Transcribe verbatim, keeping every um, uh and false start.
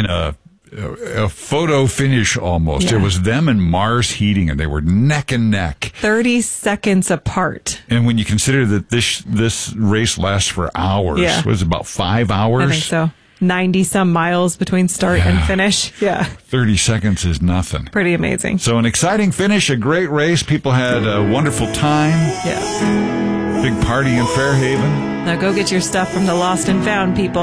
in a a photo finish almost. Yeah. It was them and Mars Heating, and they were neck and neck. thirty seconds apart. And when you consider that this this race lasts for hours, Yeah. was it about five hours? I think so. ninety some miles between start Yeah. and finish. Yeah. thirty seconds is nothing. Pretty amazing. So an exciting finish, a great race. People had a wonderful time. Yeah. Big party in Fairhaven. Now go get your stuff from the Lost and Found people.